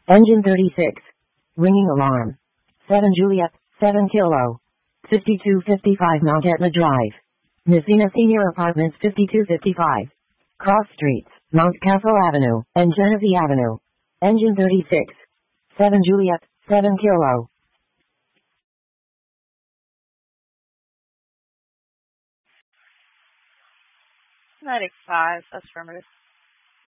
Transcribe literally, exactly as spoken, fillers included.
Engine thirty-six. Ringing alarm. seven Juliet, seven Kilo. fifty-two fifty-five Mount Etna Drive. Messina Senior Apartments fifty-two fifty-five. Cross Streets, Mount Castle Avenue, and Genesee Avenue. Engine thirty-six. seven Juliet, seven Kilo. ninety-five, affirmative.